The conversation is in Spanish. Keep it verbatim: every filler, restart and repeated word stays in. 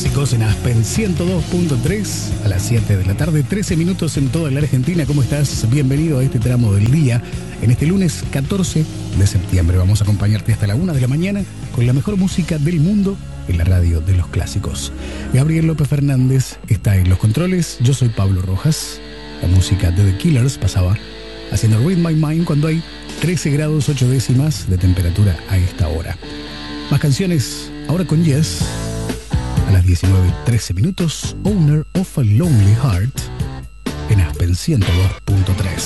clásicos en Aspen ciento dos punto tres a las siete de la tarde, trece minutos en toda la Argentina. ¿Cómo estás? Bienvenido a este tramo del día. En este lunes catorce de septiembre vamos a acompañarte hasta la una de la mañana con la mejor música del mundo en la radio de los clásicos. Gabriel López Fernández está en los controles. Yo soy Pablo Rojas. La música de The Killers pasaba haciendo Read My Mind cuando hay trece grados ocho décimas de temperatura a esta hora. Más canciones ahora con Yes. A las diecinueve y trece minutos, Owner of a Lonely Heart en Aspen ciento dos punto tres.